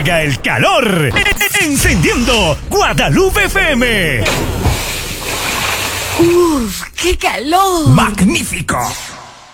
apaga el calor. Encendiendo Guadalupe FM. ¡Uf, qué calor! ¡Magnífico!